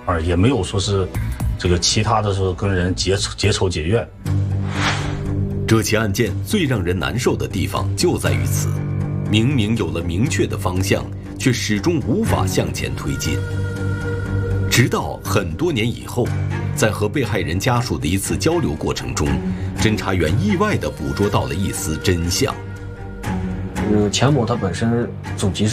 也没有说是这个其他的时候跟人结仇结怨。 这起案件最让人难受的地方就在于此，明明有了明确的方向，却始终无法向前推进。直到很多年以后，在和被害人家属的一次交流过程中，侦查员意外地捕捉到了一丝真相。 钱某他本身祖籍是